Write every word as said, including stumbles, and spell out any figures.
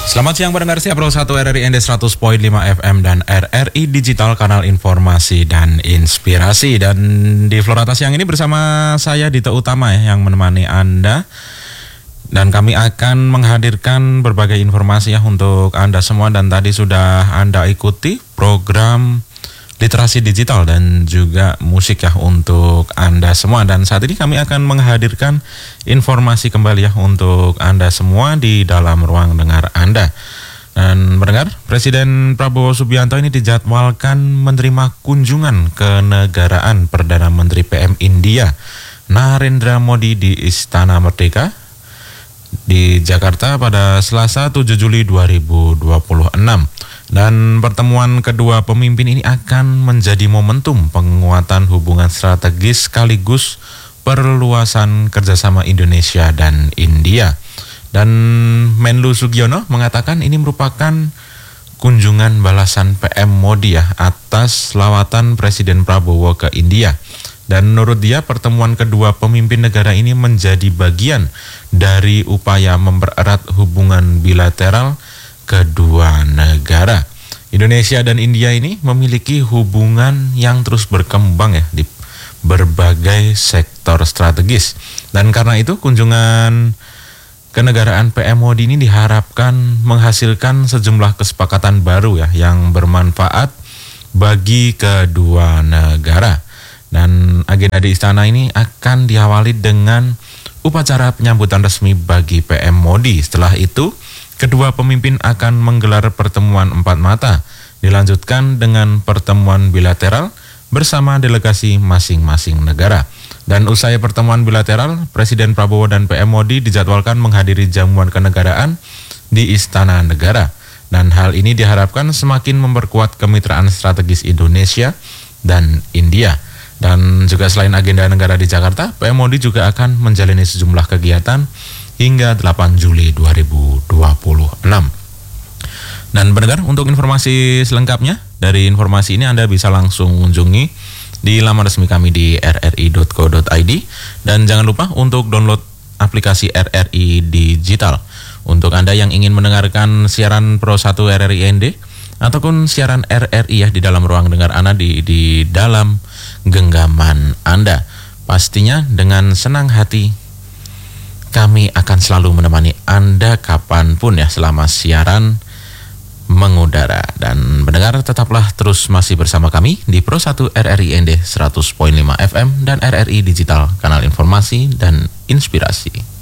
Selamat siang pendengar siap Pro satu R R I N D seratus koma lima F M dan R R I Digital, kanal informasi dan inspirasi. Dan di Florata siang ini bersama saya Dito Utama ya, yang menemani Anda. Dan kami akan menghadirkan berbagai informasi ya untuk Anda semua. Dan tadi sudah Anda ikuti program literasi digital dan juga musik ya untuk Anda semua. Dan saat ini kami akan menghadirkan informasi kembali ya untuk Anda semua di dalam ruang dengar Anda. Dan mendengar, Presiden Prabowo Subianto ini dijadwalkan menerima kunjungan kenegaraan Perdana Menteri P M India Narendra Modi di Istana Merdeka di Jakarta pada Selasa tujuh Juli dua ribu dua puluh enam. Dan pertemuan kedua pemimpin ini akan menjadi momentum penguatan hubungan strategis sekaligus perluasan kerjasama Indonesia dan India. Dan Menlu Sugiono mengatakan ini merupakan kunjungan balasan P M Modi ya atas lawatan Presiden Prabowo ke India. Dan menurut dia pertemuan kedua pemimpin negara ini menjadi bagian dari upaya mempererat hubungan bilateral kedua negara. Indonesia dan India ini memiliki hubungan yang terus berkembang ya di berbagai sektor strategis. Dan karena itu kunjungan kenegaraan P M Modi ini diharapkan menghasilkan sejumlah kesepakatan baru ya yang bermanfaat bagi kedua negara. Dan agenda di istana ini akan diawali dengan upacara penyambutan resmi bagi P M Modi. Setelah itu kedua pemimpin akan menggelar pertemuan empat mata, dilanjutkan dengan pertemuan bilateral bersama delegasi masing-masing negara. Dan usai pertemuan bilateral, Presiden Prabowo dan P M Modi dijadwalkan menghadiri jamuan kenegaraan di Istana Negara. Dan hal ini diharapkan semakin memperkuat kemitraan strategis Indonesia dan India. Dan juga selain agenda negara di Jakarta, P M Modi juga akan menjalani sejumlah kegiatan hingga delapan Juli dua ribu dua puluh enam. Dan pendengar, untuk informasi selengkapnya dari informasi ini Anda bisa langsung kunjungi di laman resmi kami di r r i dot co dot i d. Dan jangan lupa untuk download aplikasi R R I Digital. Untuk Anda yang ingin mendengarkan siaran Pro satu R R I N D ataupun siaran R R I ya di dalam ruang dengar Anda di, di dalam genggaman Anda. Pastinya dengan senang hati kami akan selalu menemani Anda kapanpun ya selama siaran mengudara. Dan mendengar, tetaplah terus masih bersama kami di Pro satu R R I N D seratus koma lima F M dan R R I Digital, kanal informasi dan inspirasi.